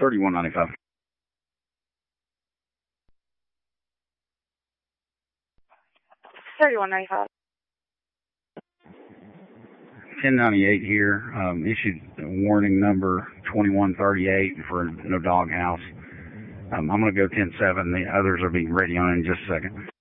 3195. $31.95. 1098 here. Issued warning number 2138 for no doghouse. I'm going to go 10-7. The others will be ready on in just a second.